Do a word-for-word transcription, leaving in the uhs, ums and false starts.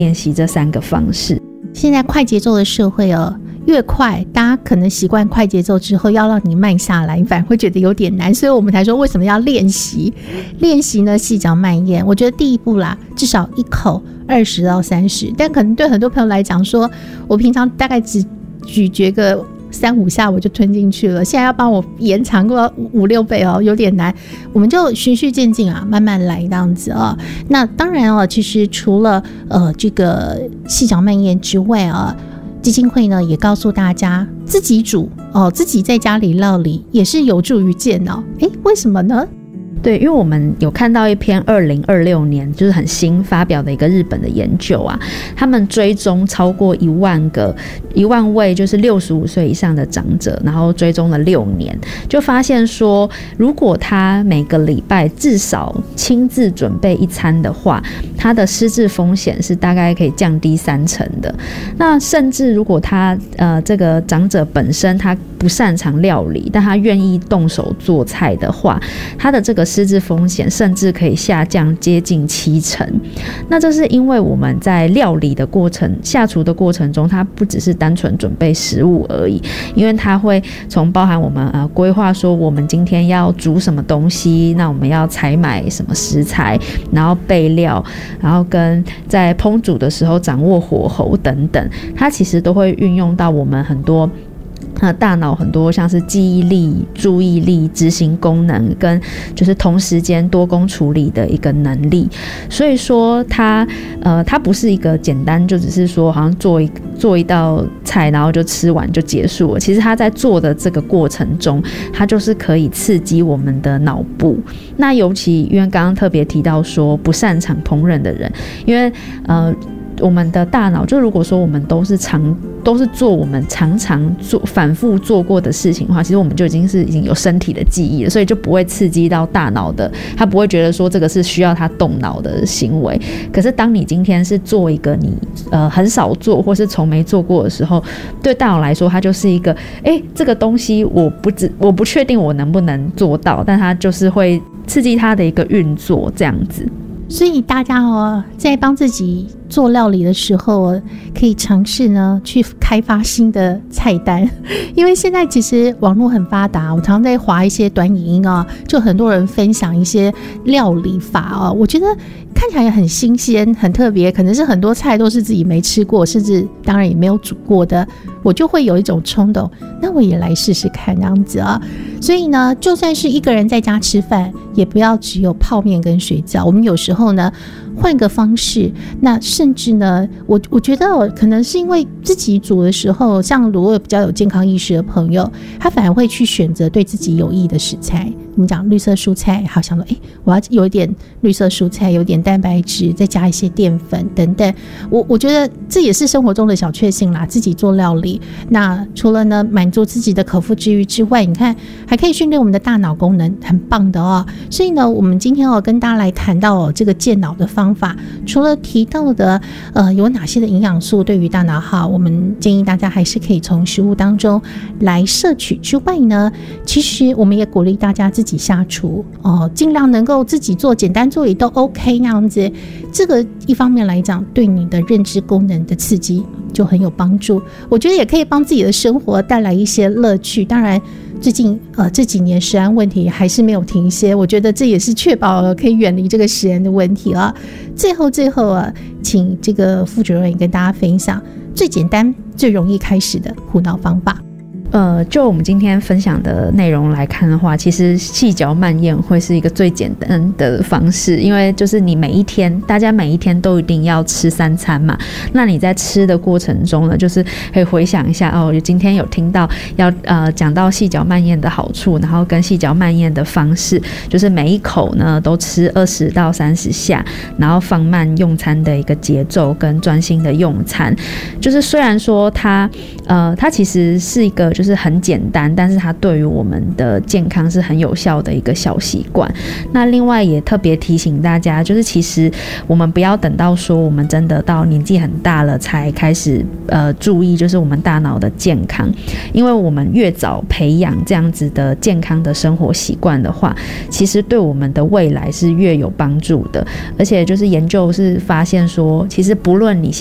练习这三个方式。 现在快节奏的社会哦，越快大家可能习惯快节奏之后，要让你慢下来反而会觉得有点难，所以我们才说为什么要练习练习呢？细嚼慢咽，我觉得第一步啦，至少一口二十到三十，但可能对很多朋友来讲说，我平常大概只咀嚼个三五下我就吞进去了，现在要帮我延长过五六倍哦，有点难。我们就循序渐进啊，慢慢来这样子啊。那当然哦，其实除了呃这个细嚼慢咽之外啊，基金会呢也告诉大家，自己煮哦，自己在家里料理也是有助于健脑。诶，为什么呢？ 对，因为我们有看到一篇二零二六年就是很新发表的一个日本的研究啊，他们追踪超过一万个一万位就是六十五岁以上的长者，然后追踪了六年，就发现说，如果他每个礼拜至少亲自准备一餐的话，他的失智风险是大概可以降低三成的。那甚至如果他呃这个长者本身他不擅长料理，但他愿意动手做菜的话，他的这个失智风险甚至可以下降接近七成。那这是因为我们在料理的过程、下厨的过程中，它不只是单纯准备食物而已，因为它会从包含我们呃规划说我们今天要煮什么东西，那我们要采买什么食材，然后备料，然后跟在烹煮的时候掌握火候等等，它其实都会运用到我们很多呃，大脑很多像是记忆力、注意力、执行功能跟就是同时间多工处理的一个能力，所以说它呃它不是一个简单就只是说好像做一做一道菜然后就吃完就结束了，其实它在做的这个过程中，它就是可以刺激我们的脑部。那尤其因为刚刚特别提到说不擅长烹饪的人，因为呃。我们的大脑就如果说我们都是常都是做我们常常做反复做过的事情的话，其实我们就已经是已经有身体的记忆了，所以就不会刺激到大脑的，他不会觉得说这个是需要他动脑的行为。可是当你今天是做一个你呃很少做或是从没做过的时候，对大脑来说它就是一个哎这个东西我不知我不确定我能不能做到，但它就是会刺激它的一个运作这样子。 所以大家哦，在帮自己做料理的时候，可以尝试呢去开发新的菜单，因为现在其实网络很发达，我常常在滑一些短影音啊，就很多人分享一些料理法啊，我觉得看起来也很新鲜、很特别，可能是很多菜都是自己没吃过，甚至当然也没有煮过的，我就会有一种冲动，那我也来试试看这样子啊。所以呢，就算是一个人在家吃饭，也不要只有泡面跟水饺，我们有时候呢换个方式，那甚至呢，我我觉得可能是因为自己煮的时候，像如果比较有健康意识的朋友，他反而会去选择对自己有益的食材。我们讲绿色蔬菜，好想说，哎，我要有一点绿色蔬菜，有点蛋白质，再加一些淀粉等等。我我觉得这也是生活中的小确幸啦，自己做料理。那除了呢满足自己的口腹之欲之外，你看还可以训练我们的大脑功能，很棒的哦。所以呢，我们今天哦跟大家来谈到哦这个健脑的方法，除了提到的呃有哪些的营养素对于大脑好，我们建议大家还是可以从食物当中来摄取之外呢，其实我们也鼓励大家自己下厨哦，尽量能够自己做，简单做也都 OK 那样子。这个一方面来讲，对你的认知功能的刺激就很有帮助。我觉得也可以帮自己的生活带来一些乐趣。当然，最近呃这几年食安问题还是没有停歇，我觉得这也是确保了可以远离这个食安的问题啊。最后最后啊，请这个副主任也跟大家分享最简单、最容易开始的护脑方法。 呃，就我们今天分享的内容来看的话，其实细嚼慢咽会是一个最简单的方式，因为就是你每一天，大家每一天都一定要吃三餐嘛，那你在吃的过程中呢，就是可以回想一下哦，今天有听到要呃讲到细嚼慢咽的好处，然后跟细嚼慢咽的方式，就是每一口呢都吃二十到三十下，然后放慢用餐的一个节奏跟专心的用餐。就是虽然说它呃它其实是一个就是很简单，但是它对于我们的健康是很有效的一个小习惯。那另外也特别提醒大家，就是其实我们不要等到说我们真的到年纪很大了才开始呃注意就是我们大脑的健康，因为我们越早培养这样子的健康的生活习惯的话，其实对我们的未来是越有帮助的。而且就是研究是发现说，其实不论你